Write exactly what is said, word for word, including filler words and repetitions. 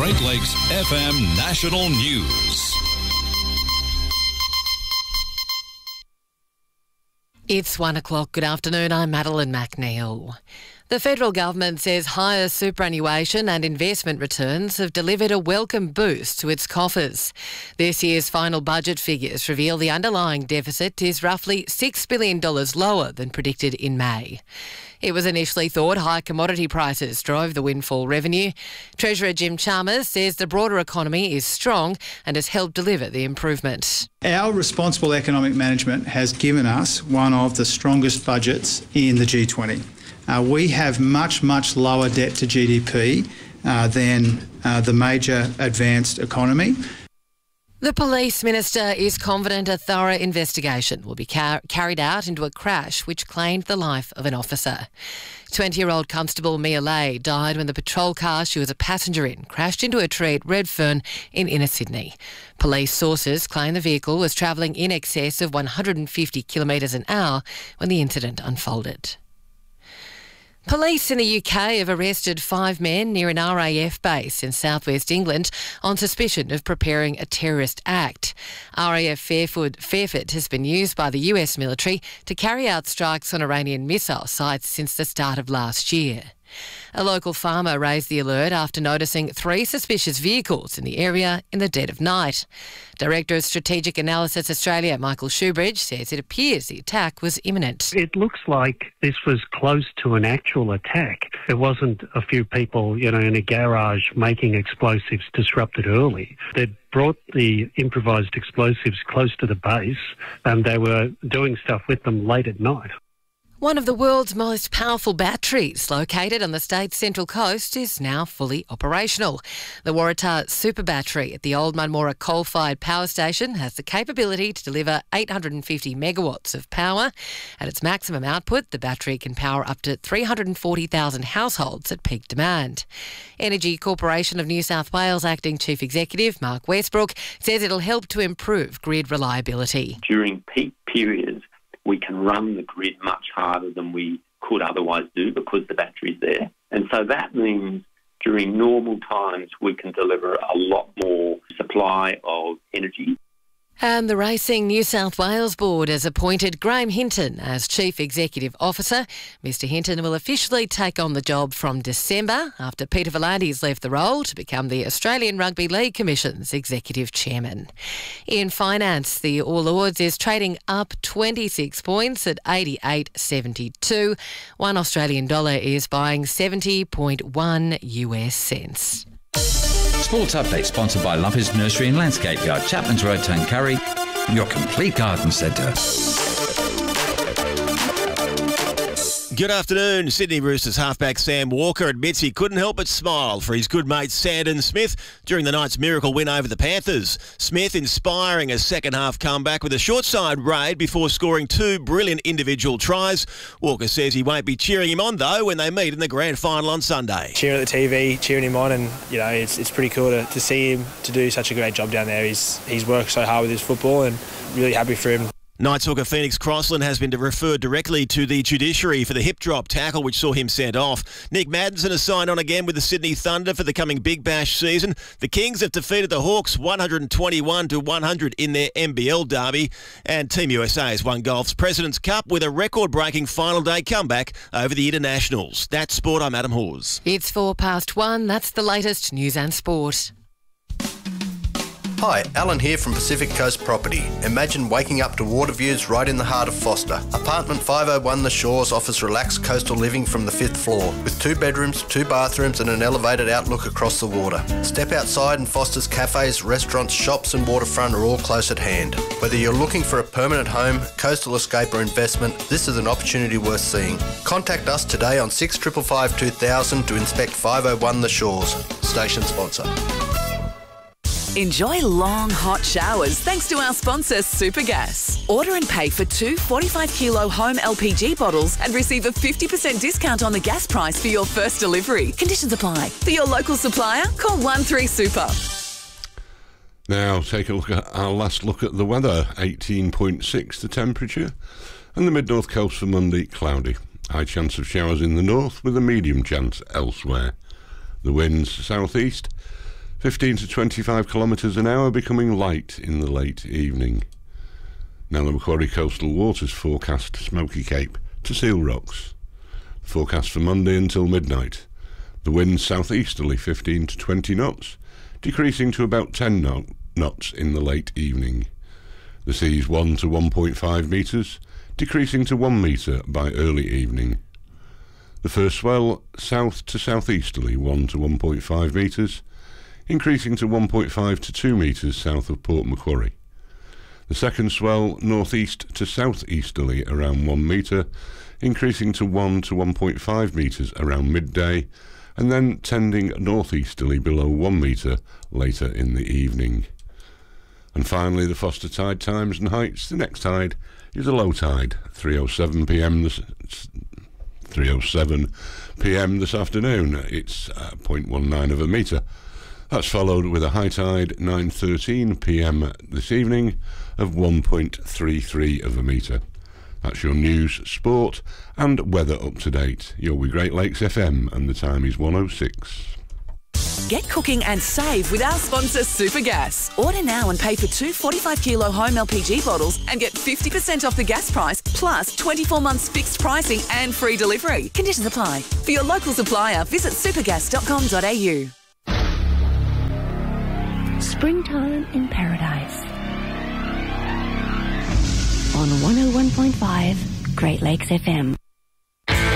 Great Lakes F M National News. It's one o'clock. Good afternoon. I'm Madeline McNeil. The federal government says higher superannuation and investment returns have delivered a welcome boost to its coffers. This year's final budget figures reveal the underlying deficit is roughly six billion dollars lower than predicted in May. It was initially thought high commodity prices drove the windfall revenue. Treasurer Jim Chalmers says the broader economy is strong and has helped deliver the improvement. Our responsible economic management has given us one of the strongest budgets in the G twenty. Uh, we have much, much lower debt to G D P uh, than uh, the major advanced economy. The Police Minister is confident a thorough investigation will be car- carried out into a crash which claimed the life of an officer. twenty-year-old Constable Mia Lay died when the patrol car she was a passenger in crashed into a tree at Redfern in inner Sydney. Police sources claim the vehicle was travelling in excess of one hundred fifty kilometres an hour when the incident unfolded. Police in the U K have arrested five men near an R A F base in southwest England on suspicion of preparing a terrorist act. R A F Fairford, Fairford has been used by the U S military to carry out strikes on Iranian missile sites since the start of last year. A local farmer raised the alert after noticing three suspicious vehicles in the area in the dead of night. Director of Strategic Analysis Australia, Michael Shoebridge, says it appears the attack was imminent. It looks like this was close to an actual attack. It wasn't a few people, you know, in a garage making explosives disrupted early. They'd brought the improvised explosives close to the base and they were doing stuff with them late at night. One of the world's most powerful batteries, located on the state's central coast, is now fully operational. The Waratah Super Battery at the Old Munmorah coal-fired power station has the capability to deliver eight hundred fifty megawatts of power. At its maximum output, the battery can power up to three hundred forty thousand households at peak demand. Energy Corporation of New South Wales Acting Chief Executive Mark Westbrook says it'll help to improve grid reliability. During peak periods, we can run the grid much harder than we could otherwise do because the battery's there. And so that means during normal times we can deliver a lot more supply of energy. And the Racing New South Wales Board has appointed Graham Hinton as Chief Executive Officer. Mister Hinton will officially take on the job from December after Peter V'landys left the role to become the Australian Rugby League Commission's Executive Chairman. In finance, the All Ords is trading up twenty-six points at eighty-eight seventy-two. One Australian dollar is buying seventy point one U S cents. Sports Update sponsored by Lumpers Nursery and Landscape Yard, Chapman's Road, Tuncurry, your complete garden centre. Good afternoon. Sydney Roosters halfback Sam Walker admits he couldn't help but smile for his good mate Sandon Smith during the night's miracle win over the Panthers. Smith inspiring a second-half comeback with a short-side raid before scoring two brilliant individual tries. Walker says he won't be cheering him on, though, when they meet in the grand final on Sunday. Cheering at the T V, cheering him on, and, you know, it's it's pretty cool to, to see him to do such a great job down there. He's, he's worked so hard with his football and really happy for him. Knights hooker Phoenix Crossland has been referred directly to the judiciary for the hip drop tackle which saw him sent off. Nick Maddinson has signed on again with the Sydney Thunder for the coming Big Bash season. The Kings have defeated the Hawks one twenty-one to one hundred in their N B L derby. And Team U S A has won golf's President's Cup with a record-breaking final day comeback over the Internationals. That's sport. I'm Adam Hawes. It's four past one. That's the latest news and sport. Hi, Alan here from Pacific Coast Property. Imagine waking up to water views right in the heart of Foster. Apartment five oh one The Shores offers relaxed coastal living from the fifth floor, with two bedrooms, two bathrooms and an elevated outlook across the water. Step outside and Foster's cafes, restaurants, shops and waterfront are all close at hand. Whether you're looking for a permanent home, coastal escape or investment, this is an opportunity worth seeing. Contact us today on six five five two thousand to inspect five oh one The Shores. Station sponsor. Enjoy long, hot showers thanks to our sponsor, Supergas. Order and pay for two forty-five kilo home L P G bottles and receive a fifty percent discount on the gas price for your first delivery. Conditions apply. For your local supplier, call one three super. Now, take a look at our last look at the weather. eighteen point six the temperature. And the mid-north coast for Monday, cloudy. High chance of showers in the north with a medium chance elsewhere. The winds southeast, fifteen to twenty-five kilometres an hour, becoming light in the late evening. Now the Macquarie Coastal Waters forecast Smoky Cape to Seal Rocks. Forecast for Monday until midnight. The wind southeasterly fifteen to twenty knots, decreasing to about ten knot, knots in the late evening. The seas one to one point five metres, decreasing to one metre by early evening. The first swell south to southeasterly one to one point five metres, increasing to one point five to two metres south of Port Macquarie. The second swell northeast to southeasterly around one metre, increasing to one to one point five metres around midday, and then tending northeasterly below one metre later in the evening. And finally, the Foster tide times and heights. The next tide is a low tide, three oh seven p m this, three oh seven p m this afternoon. It's uh, zero point one nine of a metre. That's followed with a high tide, nine thirteen p m this evening, of one point three three of a metre. That's your news, sport and weather up to date. You're with Great Lakes F M and the time is one oh six. Get cooking and save with our sponsor Supergas. Order now and pay for two forty-five kilo home L P G bottles and get fifty percent off the gas price, plus twenty-four months fixed pricing and free delivery. Conditions apply. For your local supplier, visit supergas dot com dot a u. Springtime in Paradise. On one oh one point five Great Lakes F M.